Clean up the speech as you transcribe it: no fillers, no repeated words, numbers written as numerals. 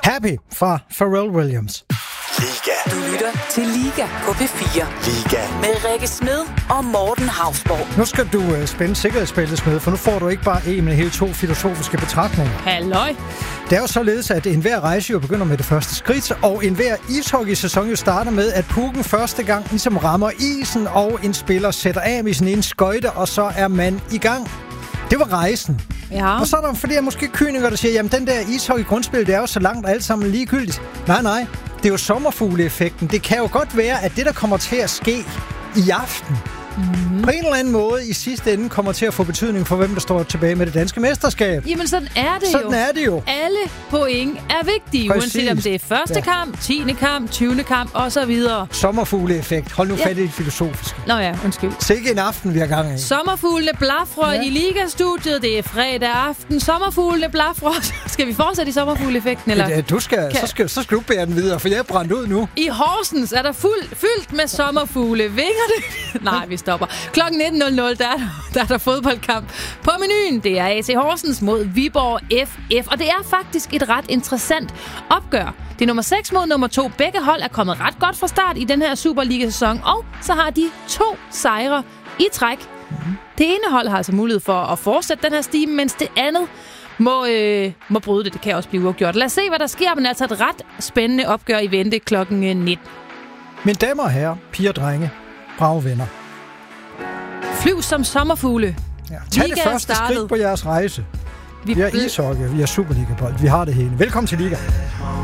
Happy fra Pharrell Williams. Liga. Du lytter til Liga på P4. Liga. Med Rikke Smed og Morten Hausborg. Nu skal du spænde sikkerhedsbæltet med, for nu får du ikke bare en, men hele 2 filosofiske betragtninger. Halløj. Det er jo således, at enhver rejse jo begynder med det første skridt, og enhver ishockeysæson jo starter med, at pucken første gang ligesom rammer isen, og en spiller sætter af med sin ene skøjte, og så er man i gang. Det var rejsen. Ja. Og så er der flere måske kyniker, der siger, jamen den der ishockey-grundspil, det er jo så langt alt sammen ligegyldigt. Nej. Det er jo sommerfugleeffekten. Det kan jo godt være, at det, der kommer til at ske i aften, på en eller anden måde i sidste ende kommer til at få betydning for, hvem der står tilbage med det danske mesterskab. Jamen, sådan er det Sådan er det jo. Alle point er vigtige, Præcis. uanset om det er første kamp, 10. kamp, 20. kamp og så videre. Sommerfugleeffekt. Hold nu fat i det filosofiske. Nå ja, undskyld. Sikke en aften, vi har gang i. Sommerfuglene blafrer i Liga-studiet. Det er fredag aften. Sommerfuglene blafrer. Skal vi fortsætte i sommerfugleeffekten, eller? Ja, så skal du bære den videre, for jeg er brændt ud nu. I Horsens er der fyldt med sommerfugle. Vinger det? Nej, vi stopper. Klokken 19.00, der er der fodboldkamp på menuen. Det er AC Horsens mod Viborg FF. Og det er faktisk et ret interessant opgør. Det er nummer 6 mod nummer 2. Begge hold er kommet ret godt fra start i den her Superliga-sæson. Og så har de 2 sejre i træk. Det ene hold har altså mulighed for at fortsætte den her stime, mens det andet må bryde det. Det kan også blive uafgjort. Lad os se, hvad der sker. Men altså et ret spændende opgør i vente klokken 19. Mine damer og herrer, piger og drenge, brave venner. Flyv som sommerfugle. Ja, tag Liga det første skridt på jeres rejse. Vi har ishockey, vi har Superliga-bold, vi har det hele. Velkommen til Liga.